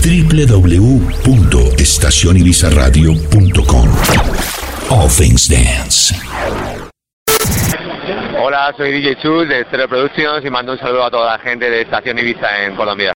www.estacionibizarradio.com. All Things Dance. Hola, soy DJ Chus de Stereo Productions y mando un saludo a toda la gente de Estación Ibiza en Colombia.